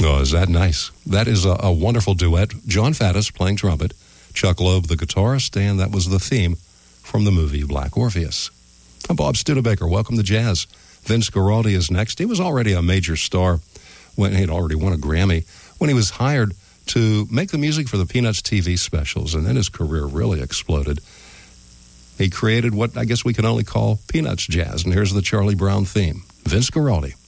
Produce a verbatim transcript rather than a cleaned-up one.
Oh, is that nice? That is a, a wonderful duet. John Faddis playing trumpet, Chuck Loeb the guitarist, and that was the theme from the movie Black Orpheus. I'm Bob Studebaker. Welcome to Jazz. Vince Guaraldi is next. He was already a major star when he had already won a Grammy when he was hired to make the music for the Peanuts T V specials, and then his career really exploded. He created what I guess we can only call Peanuts jazz, and here's the Charlie Brown theme. Vince Guaraldi.